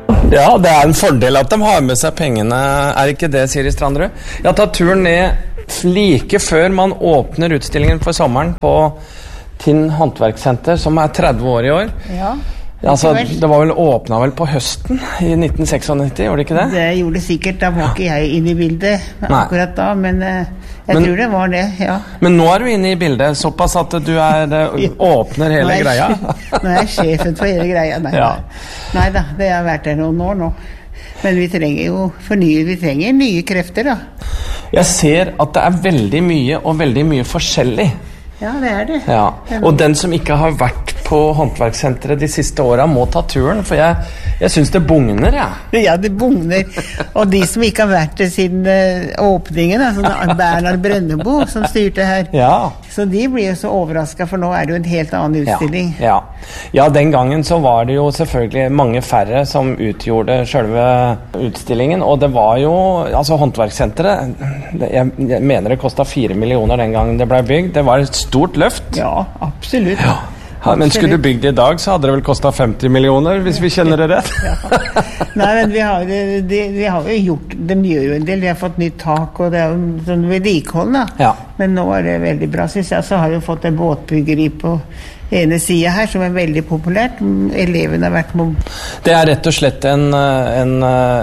Ja, det en fordel at de har med seg pengene, ikke det, Siri Stranderud? Jeg har tatt turen ned like før man åpner utstillingen for sommeren på Tinn Håndverkssenter, som 30 år i år. Ja. Altså, det var vel åpnet vel på høsten i 1996, gjorde det ikke det? Det gjorde det sikkert, da var ikke jeg inne i bildet akkurat da, men jeg tror det var det, ja. Men nå du inne i bildet, såpass at du åpner hele greia. Nå jeg sjefen for hele greia, Neida, det har vært der noen år nå. Men vi trenger jo vi trenger nye krefter da. Jeg ser at det veldig mye og veldig mye forskjellig. Ja, det det. Ja. Og den som ikke har vært på håndverkssenteret de siste årene må ta turen, for jeg synes det bugner, Ja, det bugner. Og de som ikke har vært det siden åpningen, sånn Bernhard Brønnebo som styrte her, så de blir jo så overrasket, for nå det jo en helt annen utstilling. Ja, den gangen så var det jo selvfølgelig mange færre som utgjorde selve utstillingen, og det var jo, altså håndverkssenteret, jeg mener det kostet 4 millioner den gangen det ble bygd, det var et stort løft. Ja, absolutt. Men skulle du bygge det i dag, så hadde det vel kostet 50 millioner, hvis vi kjenner det rett. Nei, men vi har jo gjort, de gjør jo en del, vi har fått nytt tak, og det jo sånn vedlikehold da. Men nå det veldig bra, synes jeg. Så har vi jo fått en båtbyggeri på ene siden her, som veldig populært. Elevene har vært med. Det rett og slett en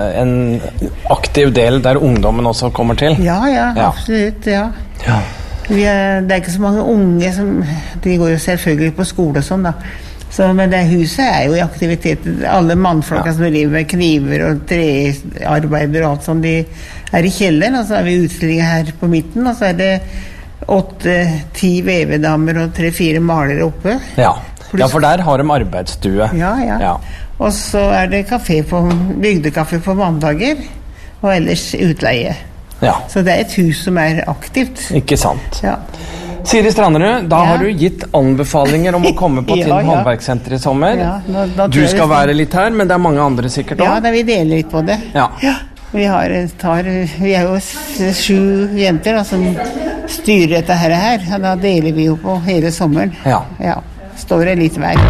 aktiv del der ungdommen også kommer til. Ja, absolutt, ja. Det ikke så mange unge de går jo selvfølgelig på skole og sånn da, men det huset jo i aktivitet, alle mannfolka som driver med kniver og trearbeider og alt sånt, de i kjelleren, og så vi utstillinger her på midten, og så det 8-10 vevedamer og 3-4 malere oppe. Ja, for der har de arbeidsstue. Ja. Og så det bygdekaffe på mandager, og ellers utleie. Så det et hus som aktivt. Ikke sant. Siri Stranderud, da har du gitt anbefalinger om å komme på Tinn Håndverkssenter i sommer. Du skal være litt her, men det mange andre sikkert også. Ja, vi deler litt på det. Vi jo 7 jenter da, som styrer dette her, og da deler vi jo på hele sommeren. Står det litt hver.